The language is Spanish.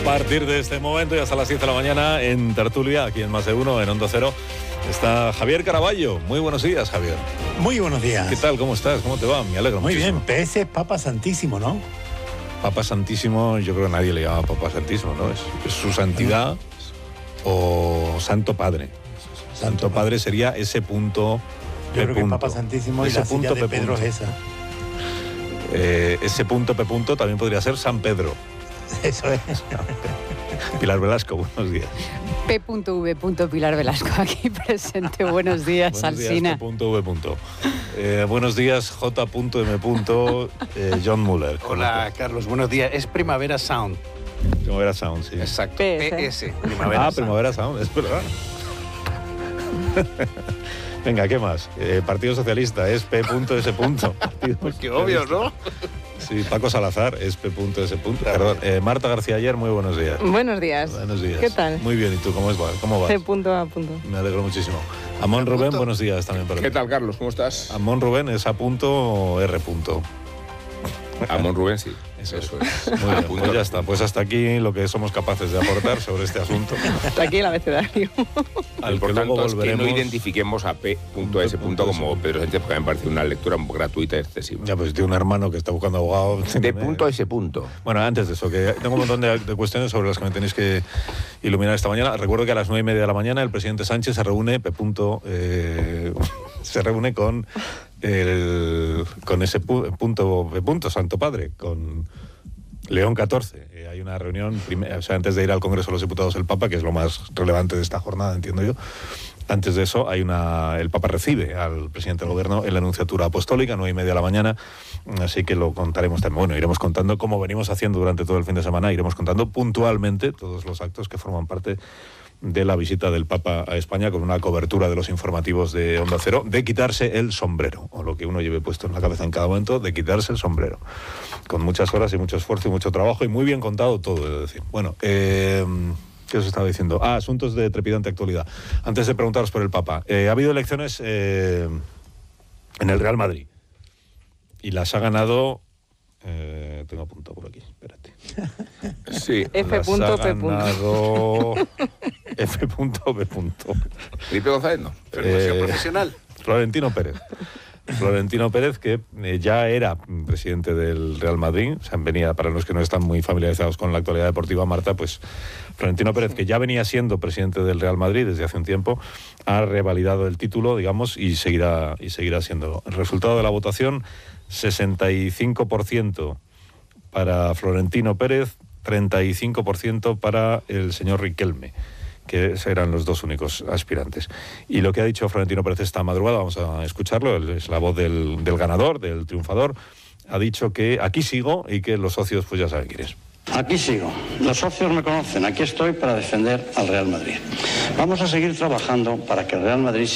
partir de este momento y hasta las 10 de la mañana en Tertulia, aquí en Más de Uno, en Onda Cero, está Javier Caraballo. Muy buenos días, Javier. Muy buenos días. ¿Qué tal? ¿Cómo estás? ¿Cómo te va? Me alegro Muy muchísimo. bien, PS Papa Santísimo, ¿no? Papa Santísimo, yo creo que nadie le llama Papa Santísimo, ¿no? Es su santidad o Santo Padre. Santo Padre sería ese punto. Yo creo que Papa Santísimo y la silla de Pedro es esa. Ese punto P. también podría ser San Pedro. Eso es. Pilar Velasco, buenos días. P.V. Pilar Velasco aquí presente. Buenos días, Alsina. P.V. Buenos días, J.M. John Muller. Hola, Carlos, buenos días. Es Primavera Sound. Primavera Sound, sí. Exacto. PS. Primavera Sound. Primavera Sound, es verdad. Venga, ¿qué más? Partido Socialista es P.S. Pues qué obvio, ¿no? Sí, Paco Salazar es P.S. Perdón, Marta García Ayer, muy buenos días. Buenos días. Buenos días. ¿Qué tal? Muy bien, ¿y tú cómo vas? De punto a punto. Me alegro muchísimo. Amón Rubén, buenos días también para ti. ¿Qué tal, Carlos? ¿Cómo estás? Amón Rubén es A.R. Amón Rubén, sí. Eso es. Muy bien, pues ya está. Pues hasta aquí lo que somos capaces de aportar sobre este asunto. Hasta aquí el abecedario. Lo importante es que no identifiquemos a P.S. como Pedro Sánchez, porque me parece una lectura gratuita y excesiva. Ya, pues tiene un hermano que está buscando abogado. De .S. Bueno, antes de eso, que tengo un montón de cuestiones sobre las que me tenéis que iluminar esta mañana. Recuerdo que a las 9:30 de la mañana el presidente Sánchez se reúne, se reúne con ese punto P. Santo Padre, con León XIV. Hay una reunión, antes de ir al Congreso de los Diputados el Papa, que es lo más relevante de esta jornada, entiendo yo. Antes de eso, el Papa recibe al presidente del Gobierno en la Nunciatura Apostólica, 9:30 de la mañana, así que lo contaremos también. Bueno, iremos contando, como venimos haciendo durante todo el fin de semana, iremos contando puntualmente todos los actos que forman parte de la visita del Papa a España, con una cobertura de los informativos de Onda Cero, de quitarse el sombrero, o lo que uno lleve puesto en la cabeza en cada momento, de quitarse el sombrero, con muchas horas y mucho esfuerzo y mucho trabajo, y muy bien contado todo, he de decir. Bueno, ¿qué os estaba diciendo? Asuntos de trepidante actualidad. Antes de preguntaros por el Papa, ha habido elecciones en el Real Madrid, y las ha ganado... tengo apuntado por aquí, espérate. Sí. F.P. F.P. Felipe González, no. Profesional. Florentino Pérez, que ya era presidente del Real Madrid. O sea, venía, para los que no están muy familiarizados con la actualidad deportiva, Marta, pues Florentino Pérez, que ya venía siendo presidente del Real Madrid desde hace un tiempo, ha revalidado el título, digamos, y seguirá siéndolo. El resultado de la votación: 65% para Florentino Pérez, 35% para el señor Riquelme, que eran los dos únicos aspirantes. Y lo que ha dicho Florentino Pérez esta madrugada, vamos a escucharlo, es la voz del ganador, del triunfador. Ha dicho que aquí sigo y que los socios pues ya saben quién es. Aquí sigo. Los socios me conocen. Aquí estoy para defender al Real Madrid. Vamos a seguir trabajando para que el Real Madrid